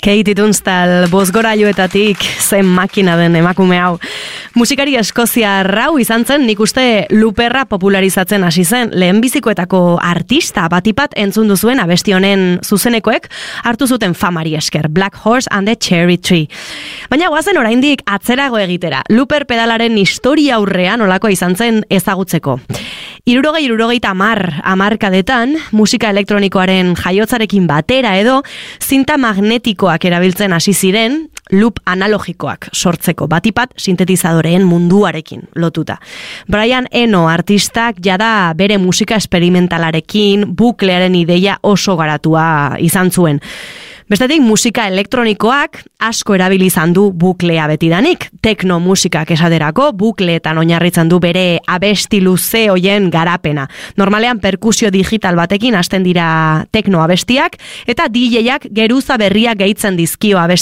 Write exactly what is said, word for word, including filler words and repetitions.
Katie Tunstall, bozgorailuetatik zen makina den emakume hau. Musikari eskoziar hau izan zen, nik uste luperra popularizatzen hasi zen, lehenbizikoetako artista batipat entzun duzuen abesti honen zuzenekoek hartu zuten famari esker, Black Horse and the Cherry Tree. Baina guazen oraindik atzerago egitera, luper pedalaren historia aurrean olako izan zen ezagutzeko. Irurogei, irurogeita amar, amarkadetan, musika elektronikoaren jaiotzarekin batera edo, zinta magnetikoak erabiltzen hasi ziren, loop analogikoak sortzeko, batipat sintetizadoreen munduarekin lotuta. Brian Eno artistak jada bere musika esperimentalarekin buklearen ideia oso garatua izan zuen. Bestetik, musika elektronikoak asko erabili izan du buklea betidanik. Tekno musikak esaterako bukleetan oinarritzen du bere abesti luze hoien garapena. Normalean perkusio digital batekin hasten dira tekno abestiak eta D J-ak geruza berriak gehitzen dizkio abesti